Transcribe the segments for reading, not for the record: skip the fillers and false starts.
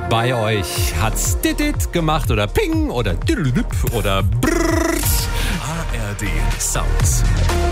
bei euch hat's dit gemacht oder ping oder diddlidip oder brrrt. ARD Sounds.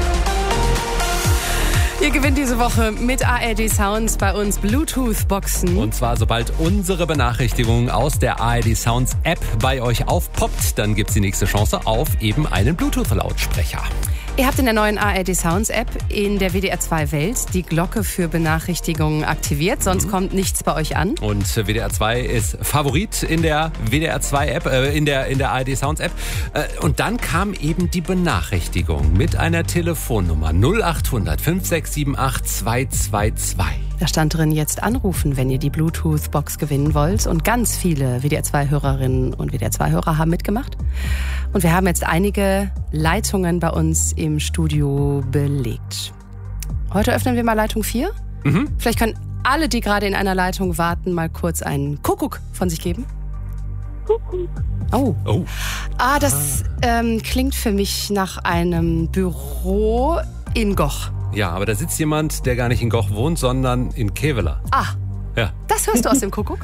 Ihr gewinnt diese Woche mit ARD Sounds bei uns Bluetooth-Boxen. Und zwar, sobald unsere Benachrichtigung aus der ARD Sounds App bei euch aufpoppt, dann gibt's die nächste Chance auf eben einen Bluetooth-Lautsprecher. Ihr habt in der neuen ARD Sounds App in der WDR 2 Welt die Glocke für Benachrichtigungen aktiviert, sonst kommt nichts bei euch an. Und WDR 2 ist Favorit in der WDR 2 App, in der ARD Sounds App. Und dann kam eben die Benachrichtigung mit einer Telefonnummer 0800 5678 222. Da stand drin, jetzt anrufen, wenn ihr die Bluetooth-Box gewinnen wollt. Und ganz viele WDR 2-Hörerinnen und WDR 2-Hörer haben mitgemacht. Und wir haben jetzt einige Leitungen bei uns im Studio belegt. Heute öffnen wir mal Leitung 4. Vielleicht können alle, die gerade in einer Leitung warten, mal kurz einen Kuckuck von sich geben. Kuckuck. Oh. Das klingt für mich nach einem Büro in Goch. Ja, aber da sitzt jemand, der gar nicht in Goch wohnt, sondern in Kevela. Ja. Das hörst du aus dem Kuckuck?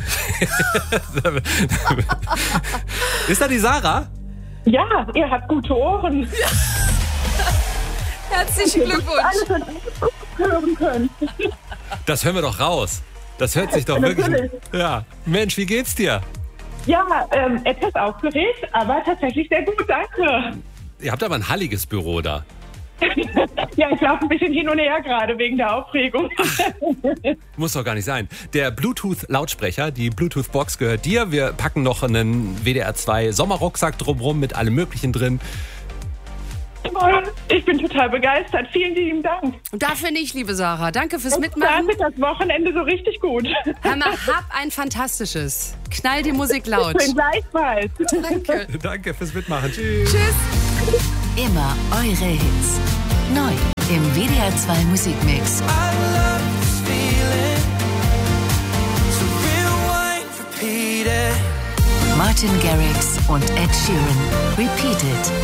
Ist da die Sarah? Ja, ihr habt gute Ohren. Ja. Herzlichen Glückwunsch. Alles hören können. Das hören wir doch raus. Das hört sich doch wirklich... Ja. Mensch, wie geht's dir? Ja, etwas aufgeregt, aber tatsächlich sehr gut, danke. Ihr habt aber ein halliges Büro da. Ja, ich laufe ein bisschen hin und her gerade wegen der Aufregung. Muss doch gar nicht sein. Der Bluetooth-Lautsprecher, die Bluetooth-Box gehört dir. Wir packen noch einen WDR 2 Sommerrucksack drumherum mit allem Möglichen drin. Ich bin total begeistert. Vielen lieben Dank. Und dafür nicht, liebe Sarah. Danke fürs Es Mitmachen. startet das Wochenende so richtig gut. Hör mal, hab ein fantastisches. Knall die Musik laut. Schön gleichfalls. Danke. Danke fürs Mitmachen. Tschüss. Tschüss. Immer eure Hits. Neu im WDR 2 Musikmix. Martin Garrix und Ed Sheeran. Repeated.